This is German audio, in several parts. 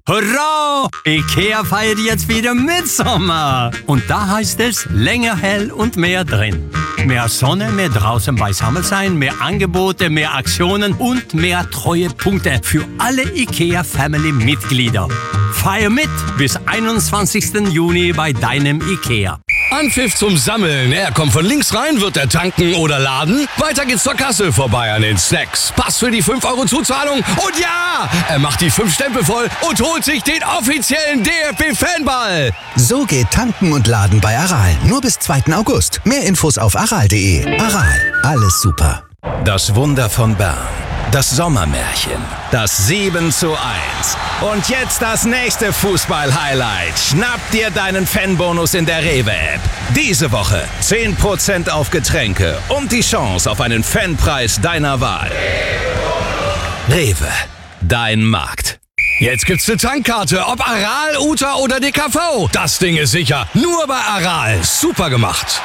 Hurra! IKEA feiert jetzt wieder Mitsommer. Und da heißt es länger hell und mehr drin. Mehr Sonne, mehr draußen beisammen sein, mehr Angebote, mehr Aktionen und mehr Treuepunkte für alle IKEA-Family-Mitglieder. Feier mit bis 21. Juni bei deinem IKEA. Anpfiff zum Sammeln. Er kommt von links rein, wird er tanken oder laden. Weiter geht's zur Kasse, vorbei an den Snacks. Pass für die 5 € Zuzahlung. Und ja, er macht die 5 Stempel voll und holt sich den offiziellen DFB-Fanball. So geht tanken und laden bei Aral. Nur bis 2. August. Mehr Infos auf aral.de. Aral, alles super. Das Wunder von Bern. Das Sommermärchen. Das 7:1. Und jetzt das nächste Fußball-Highlight. Schnapp dir deinen Fanbonus in der Rewe-App. Diese Woche 10% auf Getränke und die Chance auf einen Fanpreis deiner Wahl. Rewe, dein Markt. Jetzt gibt's eine Tankkarte, ob Aral, Uta oder DKV. Das Ding ist sicher. Nur bei Aral. Super gemacht.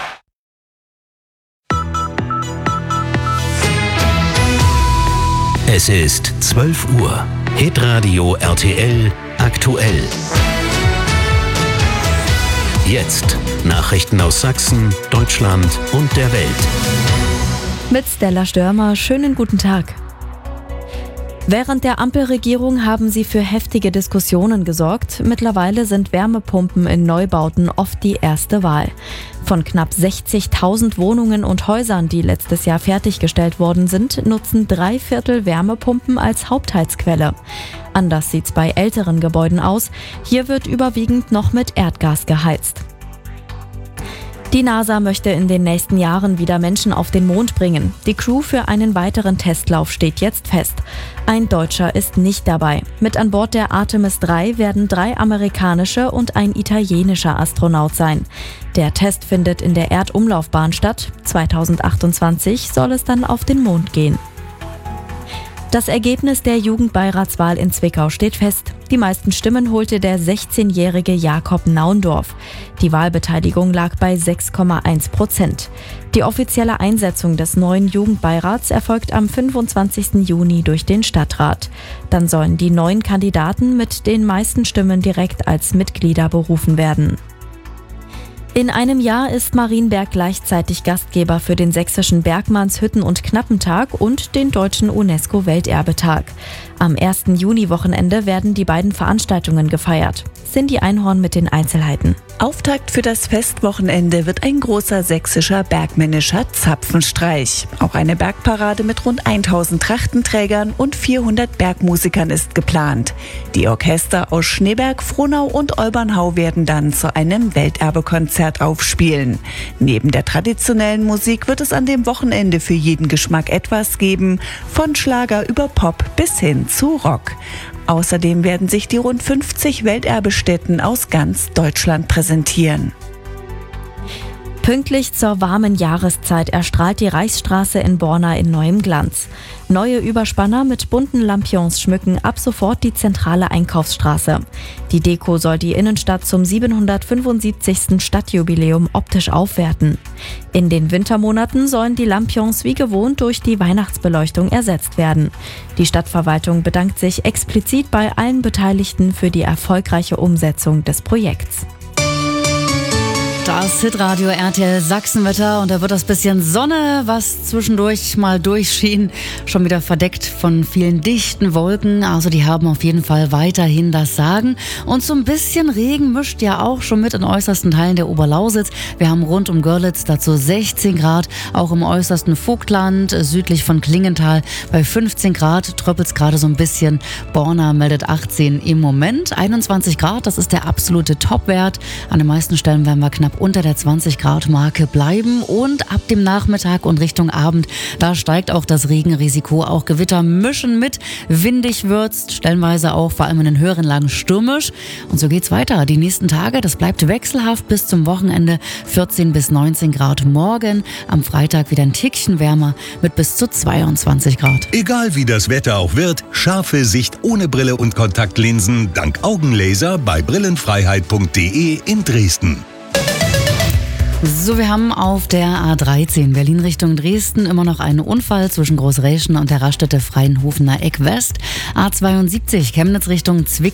Es ist 12 Uhr. Hitradio RTL aktuell. Jetzt Nachrichten aus Sachsen, Deutschland und der Welt. Mit Stella Störmer, schönen guten Tag. Während der Ampelregierung haben sie für heftige Diskussionen gesorgt. Mittlerweile sind Wärmepumpen in Neubauten oft die erste Wahl. Von knapp 60.000 Wohnungen und Häusern, die letztes Jahr fertiggestellt worden sind, nutzen 3/4 Wärmepumpen als Hauptheizquelle. Anders sieht's bei älteren Gebäuden aus. Hier wird überwiegend noch mit Erdgas geheizt. Die NASA möchte in den nächsten Jahren wieder Menschen auf den Mond bringen. Die Crew für einen weiteren Testlauf steht jetzt fest. Ein Deutscher ist nicht dabei. Mit an Bord der Artemis 3 werden 3 amerikanische und ein italienischer Astronaut sein. Der Test findet in der Erdumlaufbahn statt. 2028 soll es dann auf den Mond gehen. Das Ergebnis der Jugendbeiratswahl in Zwickau steht fest. Die meisten Stimmen holte der 16-jährige Jakob Naundorf. Die Wahlbeteiligung lag bei 6,1%. Die offizielle Einsetzung des neuen Jugendbeirats erfolgt am 25. Juni durch den Stadtrat. Dann sollen die 9 Kandidaten mit den meisten Stimmen direkt als Mitglieder berufen werden. In einem Jahr ist Marienberg gleichzeitig Gastgeber für den sächsischen Bergmannshütten- und Knappentag und den deutschen UNESCO-Welterbetag. Am 1. Juni-Wochenende werden die beiden Veranstaltungen gefeiert. Cindy Einhorn mit den Einzelheiten. Auftakt für das Festwochenende wird ein großer sächsischer bergmännischer Zapfenstreich. Auch eine Bergparade mit rund 1000 Trachtenträgern und 400 Bergmusikern ist geplant. Die Orchester aus Schneeberg, Frohnau und Olbernhau werden dann zu einem Welterbekonzert aufspielen. Neben der traditionellen Musik wird es an dem Wochenende für jeden Geschmack etwas geben, von Schlager über Pop bis hin zu Rock. Außerdem werden sich die rund 50 Welterbestätten aus ganz Deutschland präsentieren. Pünktlich zur warmen Jahreszeit erstrahlt die Reichsstraße in Borna in neuem Glanz. Neue Überspanner mit bunten Lampions schmücken ab sofort die zentrale Einkaufsstraße. Die Deko soll die Innenstadt zum 775. Stadtjubiläum optisch aufwerten. In den Wintermonaten sollen die Lampions wie gewohnt durch die Weihnachtsbeleuchtung ersetzt werden. Die Stadtverwaltung bedankt sich explizit bei allen Beteiligten für die erfolgreiche Umsetzung des Projekts. Das Hitradio RTL Sachsenwetter und da wird das bisschen Sonne, was zwischendurch mal durchschien, schon wieder verdeckt von vielen dichten Wolken. Also die haben auf jeden Fall weiterhin das Sagen. Und so ein bisschen Regen mischt ja auch schon mit in äußersten Teilen der Oberlausitz. Wir haben rund um Görlitz dazu 16 Grad, auch im äußersten Vogtland, südlich von Klingenthal bei 15 Grad, tröppelt's gerade so ein bisschen. Borna meldet 18 im Moment, 21 Grad, das ist der absolute Topwert. An den meisten Stellen werden wir knapp unter der 20-Grad-Marke bleiben und ab dem Nachmittag und Richtung Abend, da steigt auch das Regenrisiko. Auch Gewitter mischen mit, windig wird's, stellenweise auch vor allem in den höheren Lagen stürmisch. Und so geht's weiter. Die nächsten Tage, das bleibt wechselhaft bis zum Wochenende, 14 bis 19 Grad morgen. Am Freitag wieder ein Tickchen wärmer mit bis zu 22 Grad. Egal wie das Wetter auch wird, scharfe Sicht ohne Brille und Kontaktlinsen dank Augenlaser bei brillenfreiheit.de in Dresden. So, wir haben auf der A13 Berlin Richtung Dresden immer noch einen Unfall zwischen Großräschen und der Raststätte Freienhofener Eck West. A72 Chemnitz Richtung Zwickau.